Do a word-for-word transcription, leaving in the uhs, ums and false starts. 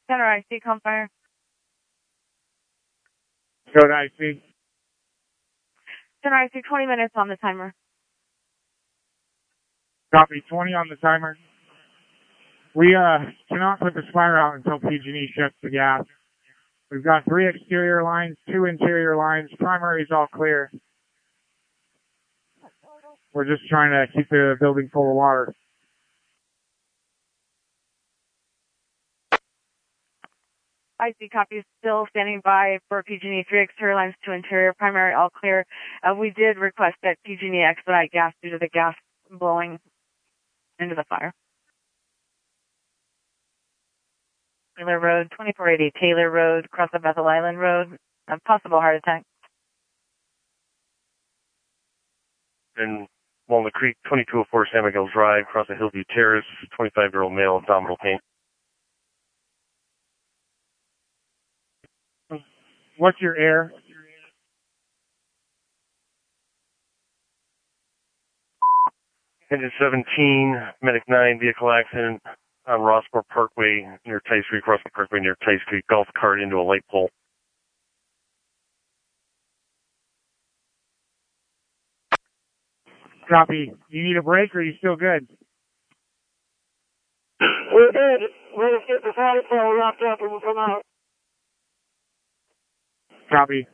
Center I C, com fire. Go to I C. Center I C, twenty minutes on the timer. Copy, twenty on the timer. We uh cannot put this fire out until P G and E shuts the gas. We've got three exterior lines, two interior lines. Primary is all clear. We're just trying to keep the building full of water. I C, copy, still standing by for P G and E, three exterior lines, two interior, primary, all clear. Uh, we did request that P G and E expedite gas due to the gas blowing into the fire. Taylor Road, twenty-four eighty Taylor Road, across the Bethel Island Road, a possible heart attack. In Walnut Creek, twenty-two oh four San Miguel Drive, across the Hillview Terrace, twenty-five-year-old male, abdominal pain. What's your air? Engine seventeen, Medic nine, vehicle accident on Rossport Parkway near Tice Creek, across the Parkway near Tice Creek, golf cart into a light pole. Copy. You need a break or are you still good? We're good. We'll just get the fire pole wrapped up and we'll come out. Copy.